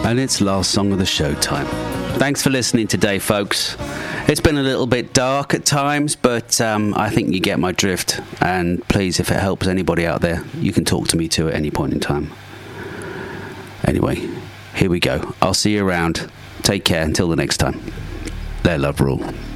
And it's last song of the show time. Thanks for listening today, folks. It's been a little bit dark at times, but I think you get my drift. And please, if it helps anybody out there, you can talk to me too at any point in time. Anyway, here we go. I'll see you around. Take care until the next time. Let love rule.